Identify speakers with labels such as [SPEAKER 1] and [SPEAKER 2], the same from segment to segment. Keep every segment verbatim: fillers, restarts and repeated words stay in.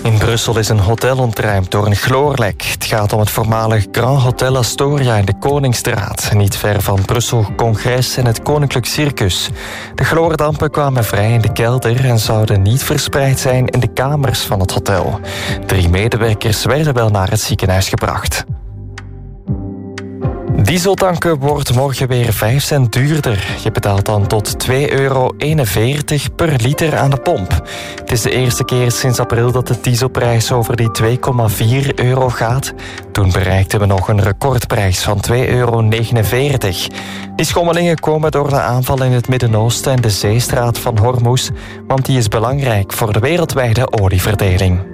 [SPEAKER 1] In Brussel is een hotel ontruimd door een chloorlek. Het gaat om het voormalig Grand Hotel Astoria in de Koningsstraat, niet ver van Brussel Congres en het Koninklijk Circus. De chloordampen kwamen vrij in de kelder en zouden niet verspreid zijn in de kamers van het hotel. Drie medewerkers werden wel naar het ziekenhuis gebracht. Dieseltanken wordt morgen weer vijf cent duurder. Je betaalt dan tot twee euro eenenveertig per liter aan de pomp. Het is de eerste keer sinds april dat de dieselprijs over die twee komma vier euro gaat. Toen bereikten we nog een recordprijs van twee euro negenenveertig. Die schommelingen komen door de aanval in het Midden-Oosten en de zeestraat van Hormuz, want die is belangrijk voor de wereldwijde olieverdeling.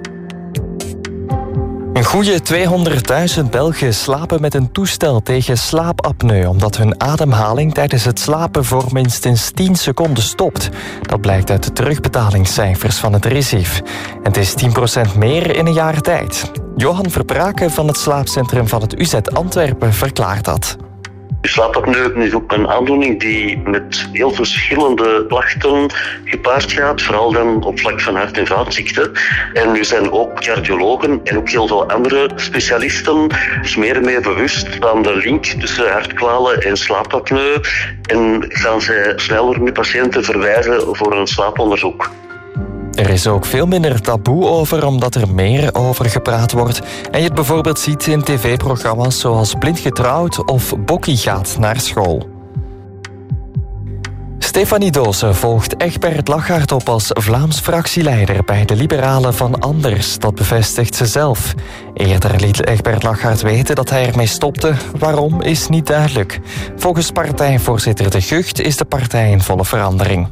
[SPEAKER 1] Een goede tweehonderdduizend Belgen slapen met een toestel tegen slaapapneu, omdat hun ademhaling tijdens het slapen voor minstens tien seconden stopt. Dat blijkt uit de terugbetalingscijfers van het R I S I F. En het is tien procent meer in een jaar tijd. Johan Verbraken van het slaapcentrum van het U Z Antwerpen verklaart dat.
[SPEAKER 2] Slaapapneu is ook een aandoening die met heel verschillende klachten gepaard gaat, vooral dan op vlak van hart- en vaatziekten. En nu zijn ook cardiologen en ook heel veel andere specialisten dus meer en meer bewust van de link tussen hartkwalen en slaapapneu en gaan zij sneller nu patiënten verwijzen voor een slaaponderzoek.
[SPEAKER 1] Er is ook veel minder taboe over, omdat er meer over gepraat wordt. En je het bijvoorbeeld ziet in tv-programma's zoals Blind Getrouwd of Bokkie gaat naar school. Stefanie Doossen volgt Egbert Lachaert op als Vlaams fractieleider bij de Liberalen van Anders. Dat bevestigt ze zelf. Eerder liet Egbert Lachaert weten dat hij ermee stopte. Waarom is niet duidelijk. Volgens partijvoorzitter De Gucht is de partij in volle verandering.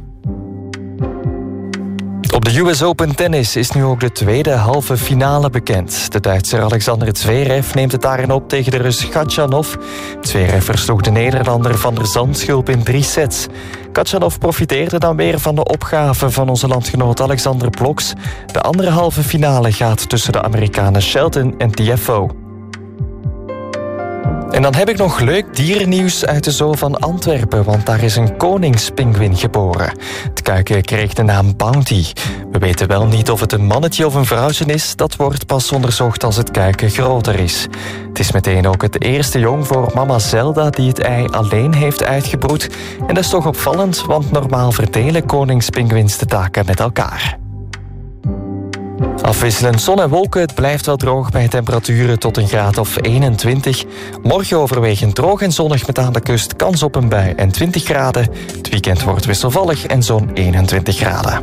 [SPEAKER 1] Op de U S Open Tennis is nu ook de tweede halve finale bekend. De Duitser Alexander Zverev neemt het daarin op tegen de Rus Khachanov. Zverev versloeg de Nederlander Van der Zandschulp in drie sets. Khachanov profiteerde dan weer van de opgave van onze landgenoot Alexander Ploks. De andere halve finale gaat tussen de Amerikanen Shelton en Tiafoe. En dan heb ik nog leuk dierennieuws uit de zoo van Antwerpen, want daar is een koningspinguïn geboren. Het kuiken kreeg de naam Bounty. We weten wel niet of het een mannetje of een vrouwtje is. Dat wordt pas onderzocht als het kuiken groter is. Het is meteen ook het eerste jong voor mama Zelda die het ei alleen heeft uitgebroed. En dat is toch opvallend, want normaal verdelen koningspinguïns de taken met elkaar. Afwisselend zon en wolken, het blijft wel droog bij temperaturen tot een graad of eenentwintig. Morgen overwegend droog en zonnig met aan de kust kans op een bui en twintig graden. Het weekend wordt wisselvallig en zo'n eenentwintig graden.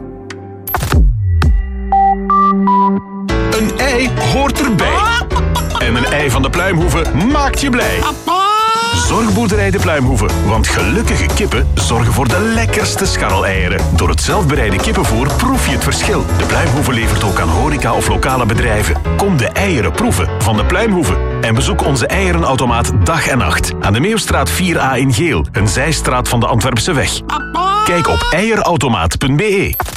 [SPEAKER 3] Een ei hoort erbij. En een ei van de Pluimhoeve maakt je blij. Zorgboerderij de Pluimhoeve, want gelukkige kippen zorgen voor de lekkerste scharreleieren. Door het zelfbereide kippenvoer proef je het verschil. De Pluimhoeve levert ook aan horeca of lokale bedrijven. Kom de eieren proeven van de Pluimhoeve. En bezoek onze eierenautomaat dag en nacht. Aan de Meeuwstraat vier A in Geel, een zijstraat van de Antwerpse weg. Kijk op eierautomaat punt be.